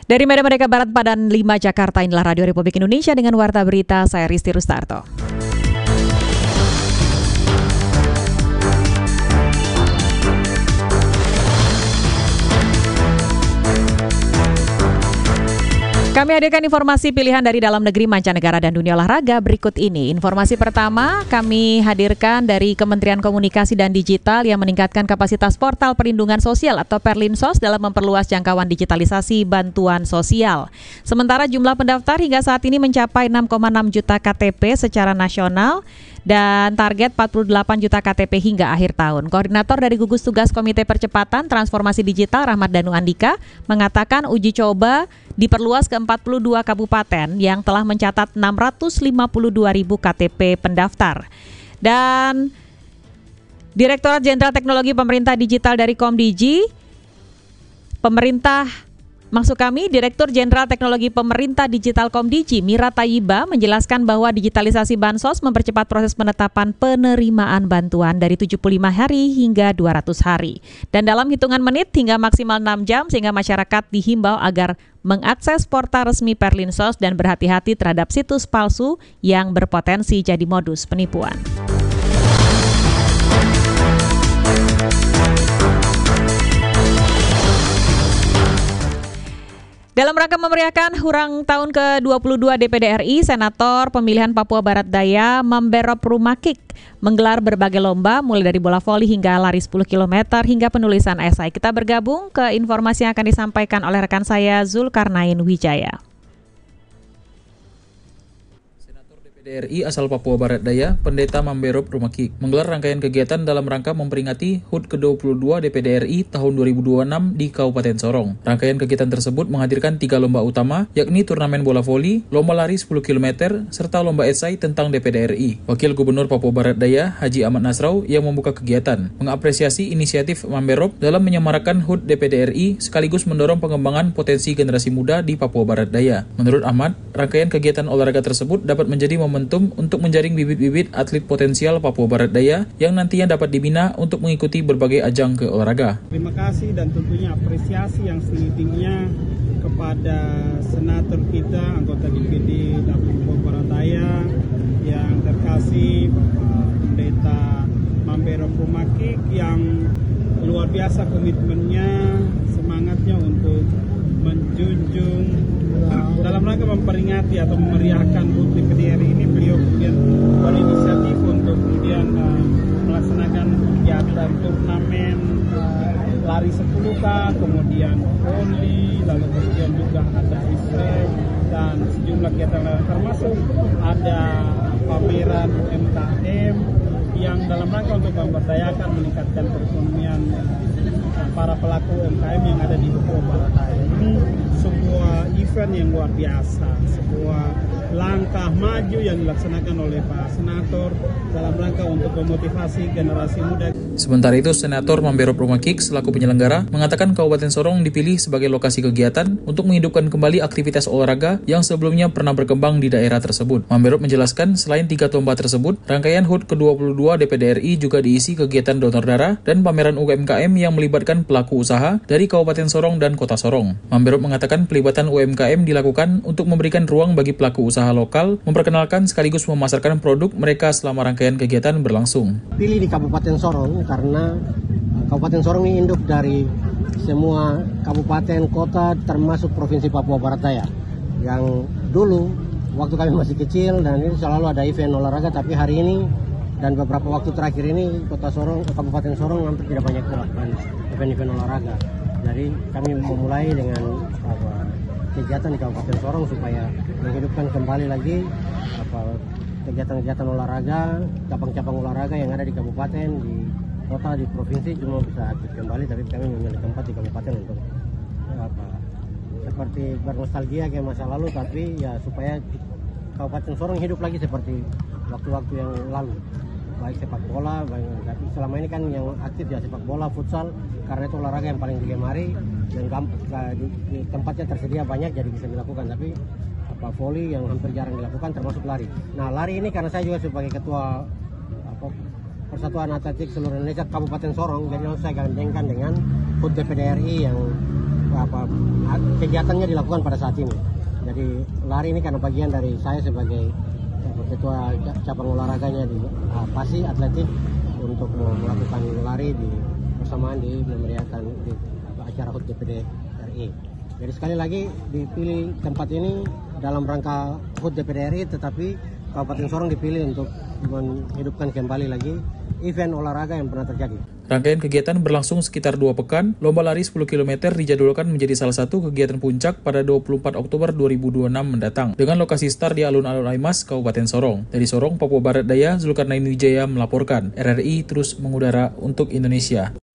Dari Medan Merdeka Barat, Padan 5, Jakarta, inilah Radio Republik Indonesia dengan Warta Berita, saya Risti Rustarto. Kami hadirkan informasi pilihan dari dalam negeri, mancanegara, dan dunia olahraga berikut ini. Informasi pertama kami hadirkan dari Kementerian Komunikasi dan Digital yang meningkatkan kapasitas portal perlindungan sosial atau Perlinsos dalam memperluas jangkauan digitalisasi bantuan sosial. Sementara jumlah pendaftar hingga saat ini mencapai 6,6 juta KTP secara nasional dan target 48 juta KTP hingga akhir tahun. Koordinator dari gugus tugas Komite Percepatan Transformasi Digital Rahmat Danu Andika mengatakan uji coba diperluas ke 42 kabupaten yang telah mencatat 652.000 KTP pendaftar. Dan Direktorat Jenderal Teknologi Pemerintah Digital dari Komdigi, Direktur Jenderal Teknologi Pemerintah Digital Komdigi, Mira Tayyiba, menjelaskan bahwa digitalisasi Bansos mempercepat proses penetapan penerimaan bantuan dari 75 hari hingga 200 hari. Dan dalam hitungan menit hingga maksimal 6 jam sehingga masyarakat dihimbau agar mengakses portal resmi Perlinsos dan berhati-hati terhadap situs palsu yang berpotensi jadi modus penipuan. Dalam rangka memeriahkan ulang tahun ke-22 DPD RI, Senator pemilihan Papua Barat Daya Mamberop Rumakik menggelar berbagai lomba mulai dari bola voli hingga lari 10 km hingga penulisan esai. Kita bergabung ke informasi yang akan disampaikan oleh rekan saya Zulkarnain Wijaya. DPD RI asal Papua Barat Daya, Pendeta Mamberop Rumakik, menggelar rangkaian kegiatan dalam rangka memperingati HUT ke-22 DPD RI tahun 2026 di Kabupaten Sorong. Rangkaian kegiatan tersebut menghadirkan 3 lomba utama, yakni turnamen bola voli, lomba lari 10 km, serta lomba esai tentang DPD RI. Wakil Gubernur Papua Barat Daya, Haji Ahmad Nasrau, yang membuka kegiatan, mengapresiasi inisiatif Mamberop dalam menyemarakan HUT DPD RI sekaligus mendorong pengembangan potensi generasi muda di Papua Barat Daya. Menurut Ahmad, rangkaian kegiatan olahraga tersebut dapat menjadi momentum untuk menjaring bibit-bibit atlet potensial Papua Barat Daya yang nantinya dapat dibina untuk mengikuti berbagai ajang keolahraga. Terima kasih dan tentunya apresiasi yang setinggi-tingginya kepada senator kita, anggota DPD Papua Barat Daya yang terkasih Bapak Pendeta Mamberop Rumakik yang luar biasa komitmennya, semangatnya untuk menjunjung dalam rangka memperingati atau memeriahkan HUT DPD RI ini. Beliau kemudian berinisiatif untuk kemudian melaksanakan kegiatan turnamen lari 10K, kemudian voli, lalu kemudian juga ada ISRE dan sejumlah kegiatan lain, termasuk ada pameran UMKM yang dalam rangka untuk memberdayakan meningkatkan perekonomian para pelaku UMKM yang ada di Papua Barat Daya. Ini sebuah event yang luar biasa, sebuah langkah maju yang dilaksanakan oleh Pak Senator dalam rangka untuk memotivasi generasi muda. Sementara itu, Senator Mamberop Rumakik selaku penyelenggara mengatakan Kabupaten Sorong dipilih sebagai lokasi kegiatan untuk menghidupkan kembali aktivitas olahraga yang sebelumnya pernah berkembang di daerah tersebut. Mamberop menjelaskan selain 3 lomba tersebut, rangkaian HUT ke-22 DPD RI juga diisi kegiatan donor darah dan pameran UMKM yang melibatkan pelaku usaha dari Kabupaten Sorong dan Kota Sorong. Mamberop mengatakan pelibatan UMKM dilakukan untuk memberikan ruang bagi pelaku usaha lokal, memperkenalkan sekaligus memasarkan produk mereka selama rangkaian kegiatan berlangsung. Pilih di Kabupaten Sorong karena Kabupaten Sorong ini induk dari semua kabupaten kota termasuk Provinsi Papua Barat Daya. Yang dulu waktu kami masih kecil dan itu selalu ada event olahraga, tapi hari ini dan beberapa waktu terakhir ini Kabupaten Sorong hampir tidak banyak melakukan event-event olahraga. Jadi kami memulai dengan kegiatan di Kabupaten Sorong supaya menghidupkan kembali lagi kegiatan-kegiatan olahraga, cabang-cabang olahraga yang ada di kabupaten, di kota, di provinsi cuma bisa aktif kembali, tapi kami memilih tempat di kabupaten untuk seperti bernostalgia kayak masa lalu, tapi ya supaya Kabupaten Sorong hidup lagi seperti waktu-waktu yang lalu. Baik sepak bola, tapi selama ini kan yang aktif ya sepak bola, futsal, karena itu olahraga yang paling digemari dan di tempatnya tersedia banyak jadi bisa dilakukan. Tapi voli yang hampir jarang dilakukan termasuk lari. Nah, lari ini karena saya juga sebagai ketua Persatuan Atletik Seluruh Indonesia Kabupaten Sorong, jadi saya gandengkan dengan HUT DPD RI yang kegiatannya dilakukan pada saat ini. Jadi lari ini karena bagian dari saya sebagai ketua cabang olahraganya di PASI Atletik untuk melakukan lari bersamaan di memeriahkan di acara HUT DPD RI. Jadi sekali lagi dipilih tempat ini dalam rangka HUT DPD RI, tetapi Kabupaten Sorong dipilih untuk menghidupkan kembali lagi event olahraga yang pernah terjadi. Rangkaian kegiatan berlangsung sekitar 2 pekan. Lomba lari 10 km dijadwalkan menjadi salah satu kegiatan puncak pada 24 Oktober 2026 mendatang, dengan lokasi start di Alun-Alun Aimas, Kabupaten Sorong. Dari Sorong, Papua Barat Daya, Zulkarnain Wijaya melaporkan. RRI terus mengudara untuk Indonesia.